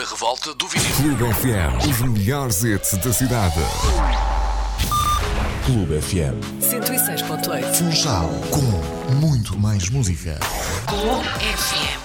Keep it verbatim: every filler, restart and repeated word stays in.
revolta do vinil. Clube F M, os melhores hits da cidade. Clube F M cento e seis ponto oito. Funchal, com muito mais música. Clube F M.